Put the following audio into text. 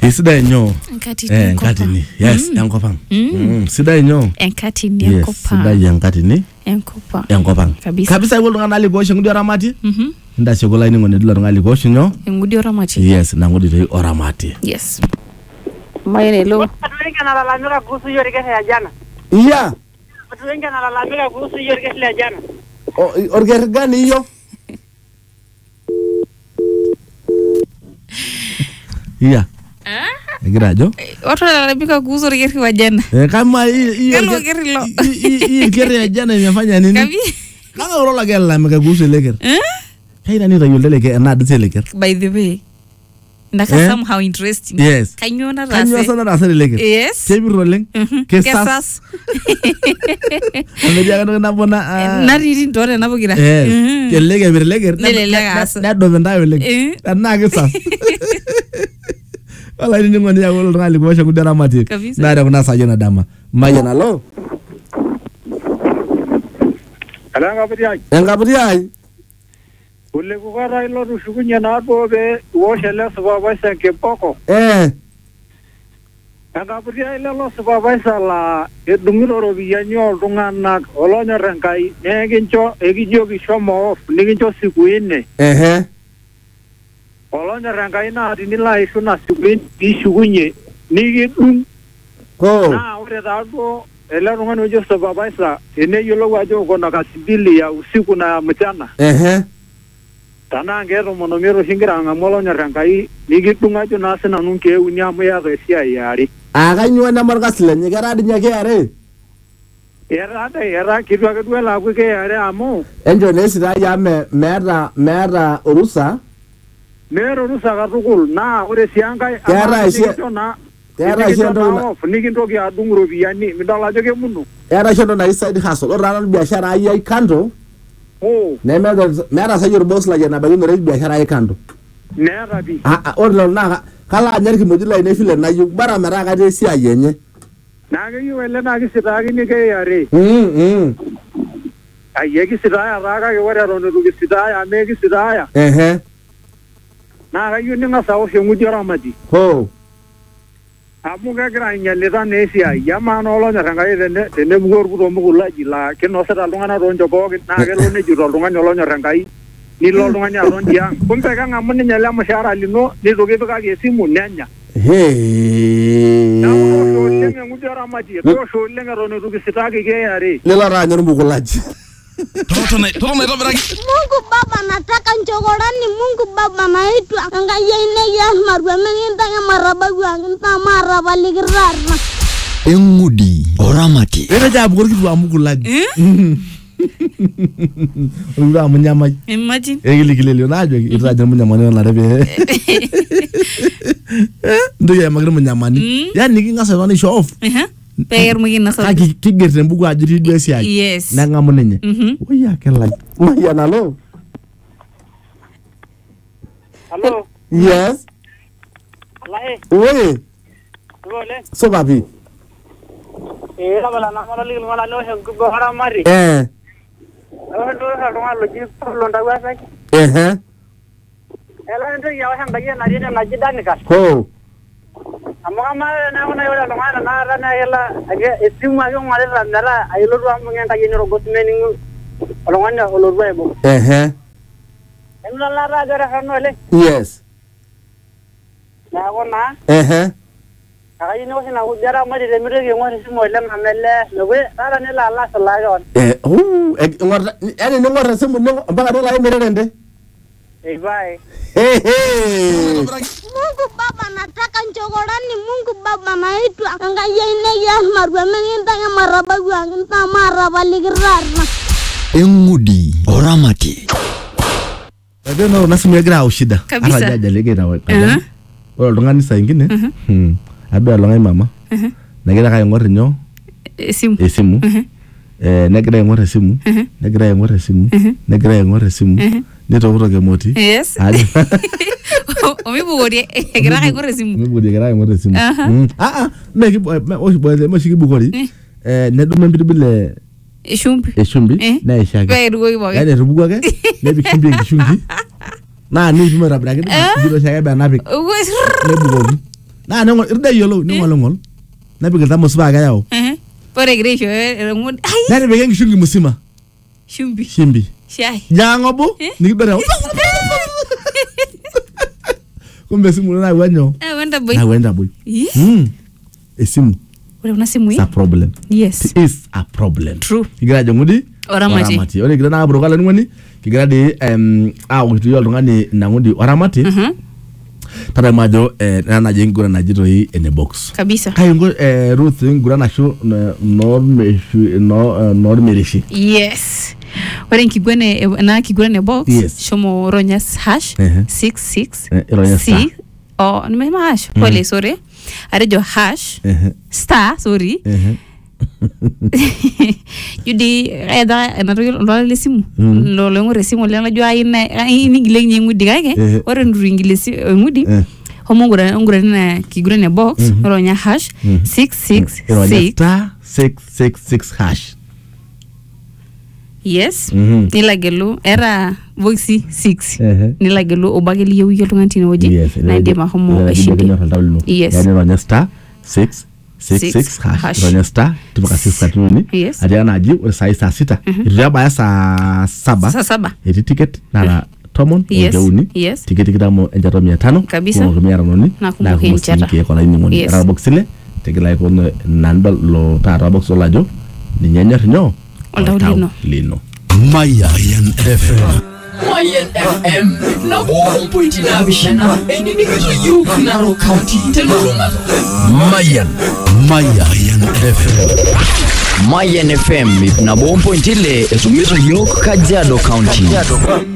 Sidai nyo. Enkatini. Yes, enkopang. Sidai nyo. Enkatini enkopang. Sidai enkatini. Enkopang. Kabisa iwo lunga nali gosho ngudi oramati. Nda shogola ini ngone dula ngali gosho nyo. Ngudi oramati. Yes, na ngudi te oramati. Yes. Mayene lo. Watu nalalamika kuhusu hiyo riketi ya jana. Iya. Watu wengi nalalamika kuhusu hiyo riketi ya jana. Orger gani hiyo? Iya. Egirajo? Watu nalalamika kuhusu riketi wa jana. Kama hiyo riketi ya jana imefanya nini? Kabi. Kama urola gelalamika kuhusu leker. Kaina ni rayul leker na dise leker. By the way. Ndaka somehow interesting. Yes. Kanyona rase. Kanyona sana rase leker. Yes. Tebi rolling. Kesas. Amedia kana nabona nariri ndore nabugira. Yes. Kelege birleger. Na do benda leker. Na kesas. Wala ni ngoni ya wol ngali gosho ngudara mati. Na da kuna sajena dama. Mayana lo. Engabri Ule kukara ilo rushukunya na bobe woshele supervisor kepoko. Engabri ile lo supervisor la edungiro robiani oltung'anak olonyor enkai nekincho ekijoki shomo off nikincho siku 4. Olonyor enkai na tinila ishu na siku 4 ishukunye nikidung. Na ore taduo ele tung'ani ojo supervisor eneyiolou ajo kona kasibili ya usiku na mchana. Tana ngero monomero shingira ng'amu olonyor enkai nikidung ajo na sinanu nkeuni amu yaata esiai yare. Kanyoo nemarkasi lenye keradi nya keare? Era kitu ake duo elaku keare amu enjo nesitai amu meeta orusa. Meeta orusa katukul naa ore sii enkae keeta nikintoki adung iropiyiani midol ajo kemuno. Keeta shoto na side hustle. Ore taata biashara ai kando. Meeta sayo boss la jana baginore biashara ai kando. Neeta bi. Ore lo na kala anyar kimojila ine file na yu bara mera kate esiai enye. Na keyieu ele naa kisitaakini keare. Ayie kisitaaya taa kake ore eton itu kisitaaya amu kisitaaya. Naa kayieu ning'as awosh eng'udi oramati. Amu kegira ainyalita naa esiai. Amaa naa olonyor enkai tenepuku orkuto mukulaji laa kinosita iltung'anak toonchot pookin naa kelo nejito oltung'ani olonyor enkai nilo oltung'ani aton tiang'. Kumbe keng'amu ninye ele mshahara lino nitoki ipikaki esimu nenya. Toosho oleng eng'udi oramati. Toosho oleng eton itu kisitaaki keare. Lelo taanyor mukulaji. Mungu Baba nataka nchokorani. Mungu Baba naitwa ngayene ya marwa menginta ya marabagu anginta marabalikirarna. Engudi oramati. Ere jabu korkitu amukulaji. Ura munyamai. Imagine. Egili najo iraje munyamani na rebe. Nduye magre munyamani. Yani kingasa wani show off. Pegar mugina sa. Kigerte mbugu ajiri dwe siai. Yes. Na ngamu nenye. Oya kela. Maya nalo. Hello. Yes. Lai. Oye. Gole. So babi. Bala na mala ligil mala no he go hara mari. Ndo ha loji londa wasa. Ela ndo ya hanga yana rina na jidani ka. Amama na ona yola lomana na rana ela age esimu ayo ngale ramera ayilo ruamu ngenta yenyo gotmeni olonganya olorwebo. Emla la ra gara hanole. Yes. Na ona. Akaini wasina kujara mari remire ke ngori simu ile mamele nowe rara ne la la sala yon. Ngorda yani ngorda simu mpaka dola imerende. Bye. Mungu Baba nataka nchokorani. Mungu Baba naitwa ngayene ya marwa menginta ya marabagu anginta marabalikirarna. Engudi oramati. Ndio nasimu yagira ushida. Arajaja legera wakati. Ore tungani saa ingine. Abe alongai mama. Nagira kaing'or nyo? Esimu. Negira aing'or esimu. Nitoburoke moti. Yes. Omibugori egira kaing'or esimu. Mekibugori. Nedume mbidibile eshumbi na eshage. Yani rubugoke nepik shumbi enkishungi. Na ni pima rabiraki. Biro shage ba napik. Nebugoki. Na nengol irda yolo nengol. Na bigata musba ga yao. Pore gresho ngud. Na bigeng shungi musima. Shimbi. Shai. Jango bu nigibere. Kumbe simu na wanyo. Wenda boy. Esimu. Ule una simu hii? It's a problem. Yes. It is a problem. True. Kigira jongudi? Oramati. Ole kigira na brokala ngoni. Kigira de witu yolo ngani nangudi oramati. Tara majo na jengura na jito hii ene box. Kabisa. Kayungo Ruth ngura na show no merishi. Yes. Wale nkigwene na kigwene box. Yes. Shomo ronyas hash 66 ronyas C o nimema hash. Pole sorry. Arejo hash star sorry. Yudi eda na lo simu lo ngore simu le najua ini gile ngudi kake ore nduru ingilisi ngudi ngura na kigurene box ronya hash 666 hash. Yes. Nilagelu era voice 6 nilagelu obageli yewu tungantine oje na ndema homo ashindi. Yes. Yani ronya star 666 hash ronya star tumaka 6 katuni adiana aji saa 6 iraba ya saa 7 eti ticket na tomon ngeuni ticket kitamo enjato 500 kabisa kwa mia ranoni na kumsinike kwa laini ngoni rabox ile tegela ko nandal lo ta rabox olajo ni nyenyer nyo lino Mayan FM na point na bishana eni ni kiyo Narok County teluruma Mayan FM na point ile esumizo yok Kajiado County